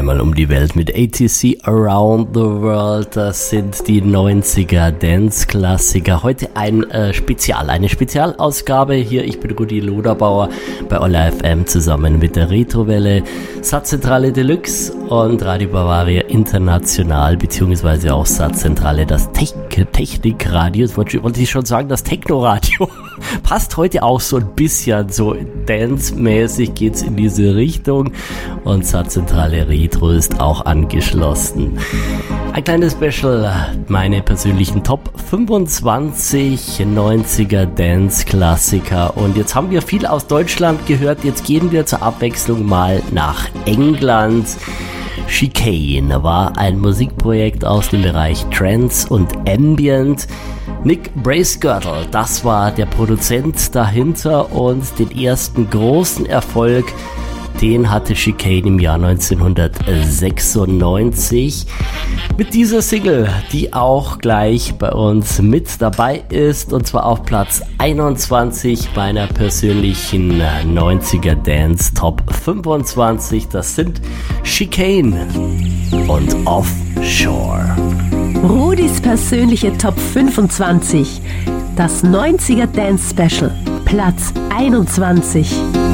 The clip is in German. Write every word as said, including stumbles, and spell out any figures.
einmal um die Welt mit A T C Around the World. Das sind die neunziger Dance-Klassiker. Heute ein äh, Spezial, eine Spezialausgabe hier. Ich bin Rudi Loderbauer bei Olla F M zusammen mit der Retrowelle, Satzzentrale Deluxe und Radio Bavaria International, beziehungsweise auch Satzzentrale, das Te- Technikradio. Das wollte ich schon sagen, das Technoradio. Passt heute auch so ein bisschen so dance-mäßig, geht's in diese Richtung, und Satzzentrale Retro ist auch angeschlossen. Ein kleines Special, meine persönlichen Top fünfundzwanzig neunziger Dance-Klassiker, und jetzt haben wir viel aus Deutschland gehört, jetzt gehen wir zur Abwechslung mal nach England. Chicane war ein Musikprojekt aus dem Bereich Trance und Ambient. Nick Bracegirdle, das war der Produzent dahinter, und den ersten großen Erfolg, den hatte Chicane im Jahr neunzehnhundertsechsundneunzig mit dieser Single, die auch gleich bei uns mit dabei ist, und zwar auf Platz einundzwanzig meiner persönlichen neunziger Dance Top fünfundzwanzig. Das sind Chicane und Offshore. Rudis persönliche Top fünfundzwanzig, das neunziger Dance Special, Platz einundzwanzig.